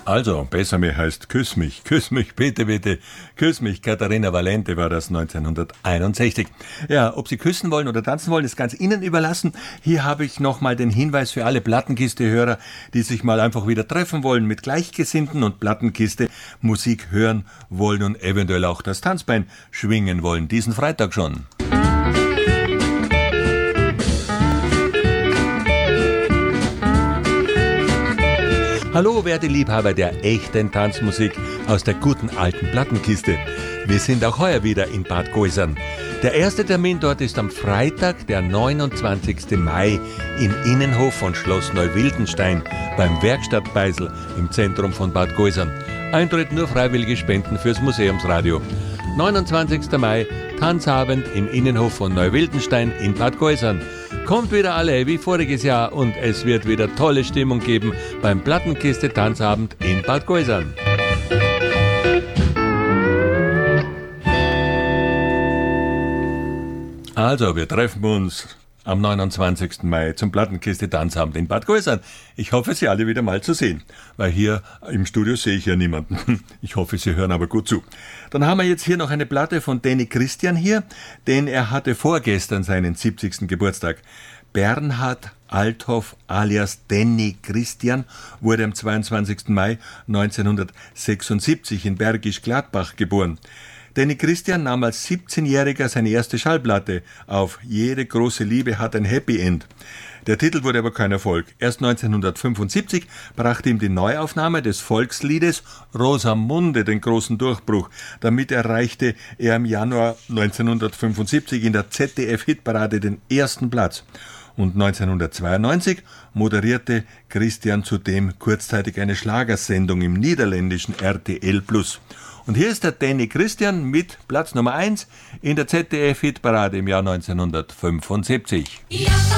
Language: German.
Also, besser mir heißt Küss mich, bitte, bitte, küss mich. Katharina Valente war das 1961. Ja, ob Sie küssen wollen oder tanzen wollen, ist ganz Ihnen überlassen. Hier habe ich nochmal den Hinweis für alle Plattenkiste-Hörer, die sich mal einfach wieder treffen wollen mit Gleichgesinnten und Plattenkiste Musik hören wollen und eventuell auch das Tanzbein schwingen wollen. Diesen Freitag schon. Hallo, werte Liebhaber der echten Tanzmusik aus der guten alten Plattenkiste. Wir sind auch heuer wieder in Bad Goisern. Der erste Termin dort ist am Freitag, der 29. Mai, im Innenhof von Schloss Neuwildenstein beim Werkstattbeisel im Zentrum von Bad Goisern. Eintritt nur freiwillige Spenden fürs Museumsradio. 29. Mai, Tanzabend im Innenhof von Neuwildenstein in Bad Goisern. Kommt wieder alle wie voriges Jahr und es wird wieder tolle Stimmung geben beim Plattenkiste-Tanzabend in Bad Goisern. Also, wir treffen uns am 29. Mai zum Plattenkiste-Tanzabend in Bad Goisern. Ich hoffe, Sie alle wieder mal zu sehen, weil hier im Studio sehe ich ja niemanden. Ich hoffe, Sie hören aber gut zu. Dann haben wir jetzt hier noch eine Platte von Danny Christian hier, denn er hatte vorgestern seinen 70. Geburtstag. Bernhard Althoff alias Danny Christian wurde am 22. Mai 1976 in Bergisch Gladbach geboren. Danny Christian nahm als 17-Jähriger seine erste Schallplatte auf. Jede große Liebe hat ein Happy End. Der Titel wurde aber kein Erfolg. Erst 1975 brachte ihm die Neuaufnahme des Volksliedes Rosamunde den großen Durchbruch. Damit erreichte er im Januar 1975 in der ZDF-Hitparade den ersten Platz. Und 1992 moderierte Christian zudem kurzzeitig eine Schlagersendung im niederländischen RTL+. Und hier ist der Danny Christian mit Platz Nummer 1 in der ZDF-Hitparade im Jahr 1975. Ja.